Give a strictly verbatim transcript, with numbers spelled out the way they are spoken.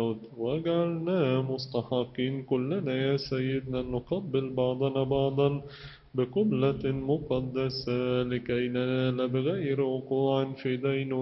الموت واجعلنا مستحقين كلنا يا سيدنا أن نقبل بعضنا بعضا بقبلة مقدسة لكي ننال بغير وقوع في دين